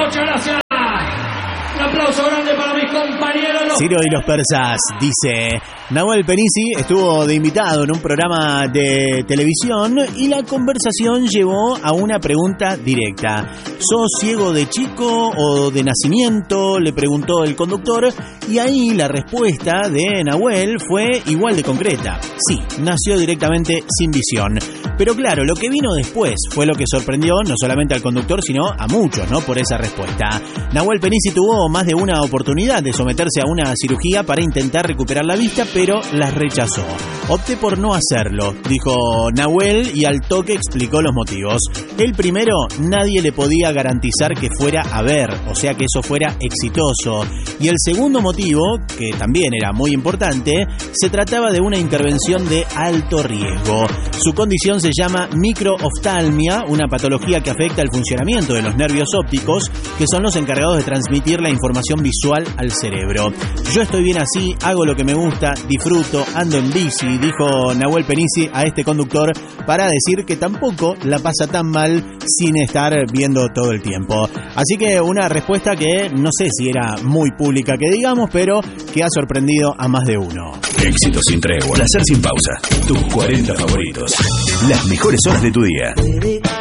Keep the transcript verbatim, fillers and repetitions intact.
Muchas gracias. Un aplauso grande para mis compañeros. Ciro y los persas, dice. Nahuel Penisi estuvo de invitado en un programa de televisión y la conversación llevó a una pregunta directa. ¿Sos ciego de chico o de nacimiento?, le preguntó el conductor, y ahí la respuesta de Nahuel fue igual de concreta. Sí, nació directamente sin visión. Pero claro, lo que vino después fue lo que sorprendió no solamente al conductor, sino a muchos, ¿no?, por esa respuesta. Nahuel Penisi tuvo más de una oportunidad de someterse a una cirugía para intentar recuperar la vista, pero las rechazó. Opté por no hacerlo, dijo Nahuel, y al toque explicó los motivos. El primero, nadie le podía garantizar que fuera a ver, o sea que eso fuera exitoso. Y el segundo motivo, que también era muy importante, se trataba de una intervención de alto riesgo. Su condición se llama microoftalmia, una patología que afecta el funcionamiento de los nervios ópticos, que son los encargados de transmitir la información visual al cerebro. Yo estoy bien así, hago lo que me gusta, disfruto, ando en bici, dijo Nahuel Penisi a este conductor, para decir que tampoco la pasa tan mal sin estar viendo todo el tiempo. Así que una respuesta que no sé si era muy pública que digamos, pero que ha sorprendido a más de uno. Éxito sin tregua, placer sin pausa, tus cuarenta favoritos, las mejores horas de tu día.